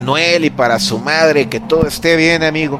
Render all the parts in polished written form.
Noel y para su madre, que todo esté bien, amigo.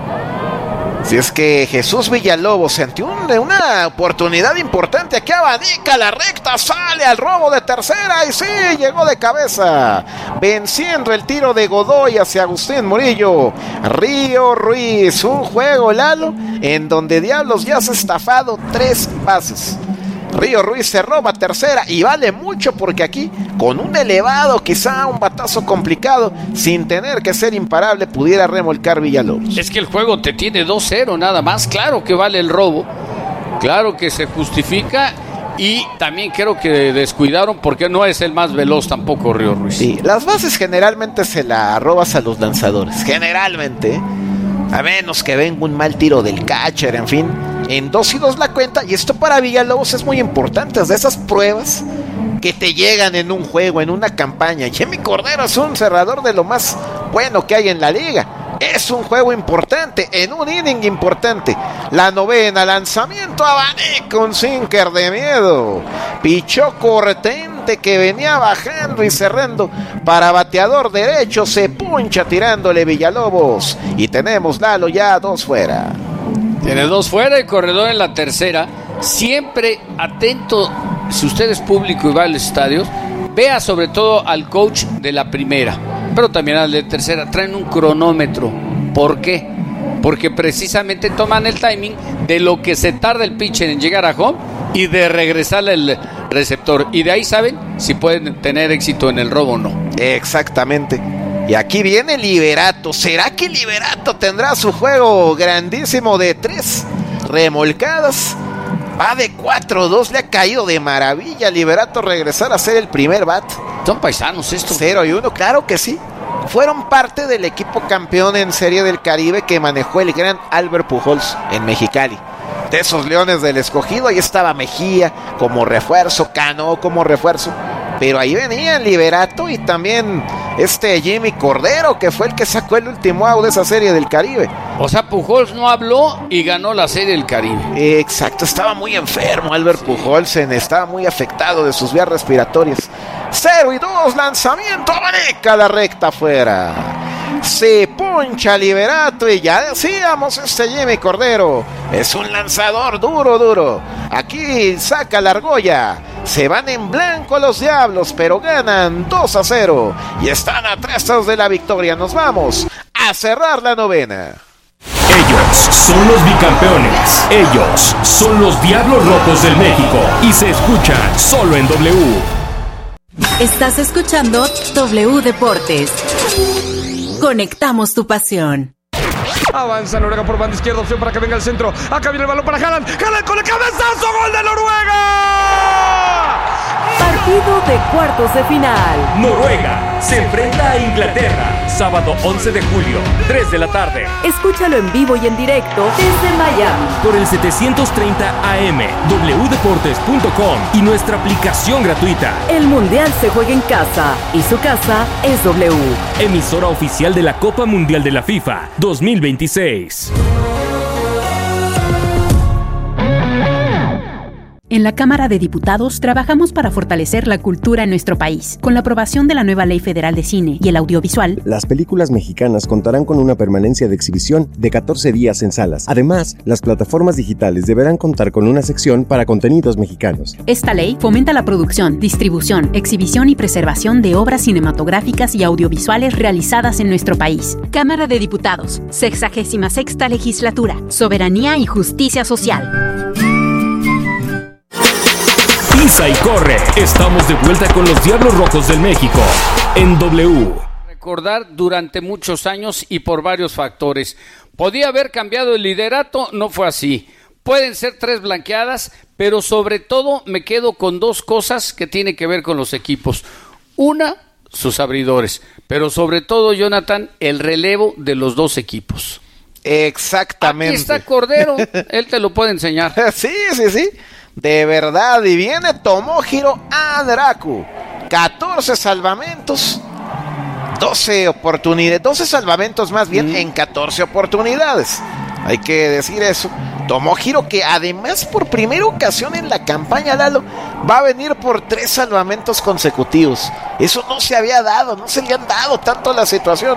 Si es que Jesús Villalobos, ante una oportunidad importante, aquí abanica la recta, sale al robo de tercera y sí, llegó de cabeza, venciendo el tiro de Godoy hacia Agustín Murillo. Río Ruiz, un juego, Lalo, en donde Diablos ya se ha estafado 3 pases. Río Ruiz se roba tercera y vale mucho porque aquí, con un elevado, quizá un batazo complicado, sin tener que ser imparable, pudiera remolcar Villalobos. Es que el juego te tiene 2-0 nada más, claro que vale el robo, claro que se justifica y también creo que descuidaron porque no es el más veloz tampoco Río Ruiz. Sí, las bases generalmente se las robas a los lanzadores, generalmente, a menos que venga un mal tiro del catcher, en fin. En 2-2 la cuenta, y esto para Villalobos es muy importante, es de esas pruebas que te llegan en un juego, en una campaña. Jimmy Cordero es un cerrador de lo más bueno que hay en la liga. Es un juego importante, en un inning importante. La novena, lanzamiento, abanico, un sinker de miedo. Pichó Cortente, que venía bajando y cerrando para bateador derecho, se puncha tirándole Villalobos. Y tenemos, Lalo, ya 2 fuera. Tiene 2 fuera y corredor en la tercera. Siempre atento, si usted es público y va al estadio, vea sobre todo al coach de la primera, pero también al de tercera. Traen un cronómetro. ¿Por qué? Porque precisamente toman el timing de lo que se tarda el pitcher en llegar a home y de regresarle el receptor. Y de ahí saben si pueden tener éxito en el robo o no. Exactamente. Y aquí viene Liberato. ¿Será que Liberato tendrá su juego grandísimo de 3 remolcadas? Va de 4-2, le ha caído de maravilla a Liberato regresar a ser el primer bat. Son paisanos estos. 0-1, claro que sí. Fueron parte del equipo campeón en Serie del Caribe que manejó el gran Albert Pujols en Mexicali. De esos Leones del Escogido, ahí estaba Mejía como refuerzo, Cano como refuerzo. Pero ahí venía Liberato y también Jimmy Cordero, que fue el que sacó el último out de esa Serie del Caribe. O sea, Pujols no habló y ganó la Serie del Caribe. Exacto, estaba muy enfermo Albert Pujols, estaba muy afectado de sus vías respiratorias. 0-2, lanzamiento, abanica la recta afuera. Se poncha Liberato y ya decíamos, Jimmy Cordero es un lanzador duro. Aquí saca la argolla. Se van en blanco los Diablos, pero ganan 2-0 y están a 3 outs de la victoria. Nos vamos a cerrar la novena. Ellos son los bicampeones. Ellos son los Diablos Rojos del México y se escuchan solo en W. Estás escuchando W Deportes. Conectamos tu pasión. Avanza Noruega por banda izquierda, opción para que venga al centro. Acá viene el balón para Haaland. Haaland con el cabezazo, gol de Noruega. Partido de cuartos de final. Noruega se enfrenta a Inglaterra. Sábado 11 de julio, 3 de la tarde. Escúchalo en vivo y en directo desde Miami. Por el 730 AM, wdeportes.com y nuestra aplicación gratuita. El Mundial se juega en casa y su casa es W. Emisora oficial de la Copa Mundial de la FIFA 2026. En la Cámara de Diputados trabajamos para fortalecer la cultura en nuestro país. Con la aprobación de la nueva Ley Federal de Cine y el Audiovisual, las películas mexicanas contarán con una permanencia de exhibición de 14 días en salas. Además, las plataformas digitales deberán contar con una sección para contenidos mexicanos. Esta ley fomenta la producción, distribución, exhibición y preservación de obras cinematográficas y audiovisuales realizadas en nuestro país. Cámara de Diputados, 66ª Legislatura, Soberanía y Justicia Social. Pisa y corre. Estamos de vuelta con los Diablos Rojos del México en W. Recordar durante muchos años y por varios factores. Podía haber cambiado el liderato, no fue así. Pueden ser 3 blanqueadas, pero sobre todo me quedo con 2 cosas que tienen que ver con los equipos. Una, sus abridores, pero sobre todo, Jonathan, el relevo de los 2 equipos. Exactamente. Aquí está Cordero, él te lo puede enseñar. Sí. De verdad, y viene Tomohiro Adraku. 14 salvamentos, 12 oportunidades, 12 salvamentos más bien en 14 oportunidades. Hay que decir eso. Tomohiro, que además por primera ocasión en la campaña, Lalo, va a venir por 3 salvamentos consecutivos. Eso no se había dado, no se le han dado tanto la situación.